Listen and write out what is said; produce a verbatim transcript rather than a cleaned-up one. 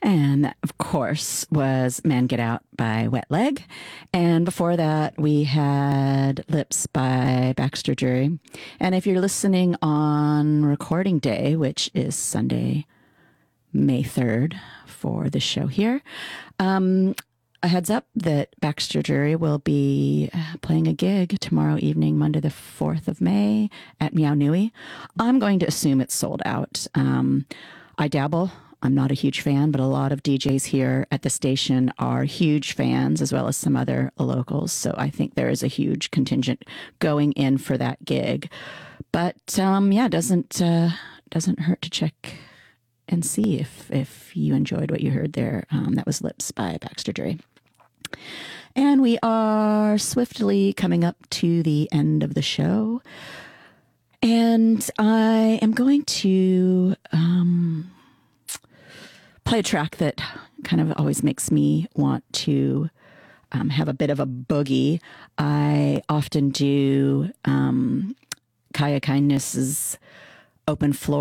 And that, of course, was Man Get Out by Wet Leg. And before that, we had Lips by Baxter Jury. And if you're listening on recording day, which is Sunday, May third for the show here, um, a heads up that Baxter Jury will be playing a gig tomorrow evening, Monday the fourth of May at Meow Nui. I'm going to assume it's sold out. Um, I dabble. I'm not a huge fan, but a lot of D Js here at the station are huge fans, as well as some other locals. So I think there is a huge contingent going in for that gig. But um, yeah, doesn't uh, doesn't hurt to check and see if if you enjoyed what you heard there. Um, that was Lips by Baxter Jury. And we are swiftly coming up to the end of the show. And I am going to um, play a track that kind of always makes me want to um, have a bit of a boogie. I often do um, Kaya Kindness's Open Floor